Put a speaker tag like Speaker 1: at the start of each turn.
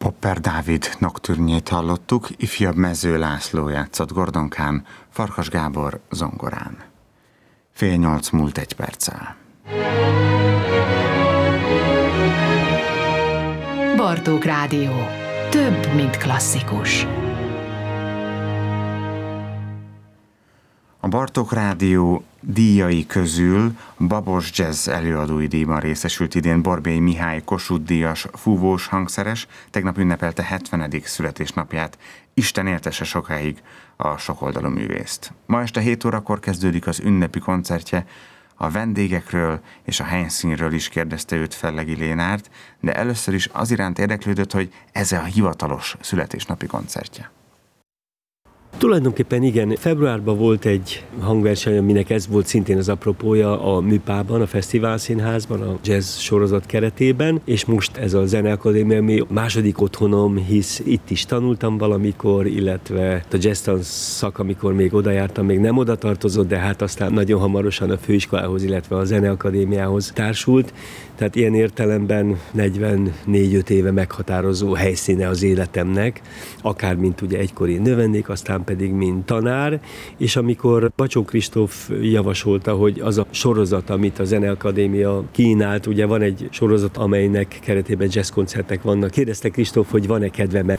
Speaker 1: Hopper Dávid nocturnyét hallottuk, ifjabb Mező László játszott gordonkán, Farkas Gábor zongorán. 7:30 múlt 1 perccel.
Speaker 2: Bartók Rádió. Több, mint klasszikus.
Speaker 1: A Bartók Rádió díjai közül Babos Jazz előadói díjban részesült idén Borbély Mihály Kossuth-díjas fúvós hangszeres, tegnap ünnepelte 70. születésnapját. Isten éltesse sokáig a sokoldalú művészt. Ma este 7 órakor kezdődik az ünnepi koncertje. A vendégekről és a helyszínről is kérdezte őt Fellegi Lénárt, de először is az iránt érdeklődött, hogy ez a hivatalos születésnapi koncertje.
Speaker 3: Tulajdonképpen igen, februárban volt egy hangverseny, aminek ez volt szintén az apropója a Műpában, a Fesztivál Színházban, a jazz sorozat keretében, és most ez a Zeneakadémia, ami második otthonom, hisz itt is tanultam valamikor, illetve a jazz tanszak, amikor még oda jártam, még nem oda tartozott, de hát aztán nagyon hamarosan a főiskolához, illetve a Zeneakadémiához társult, tehát ilyen értelemben 44-5 éve meghatározó helyszíne az életemnek, akár mint ugye egykori növendék, aztán pedig mint tanár, és amikor Bacsó Kristóf javasolta, hogy az a sorozat, amit a Zeneakadémia kínált, ugye van egy sorozat, amelynek keretében jazzkoncertek vannak. Kérdezte Kristóf, hogy van-e kedvem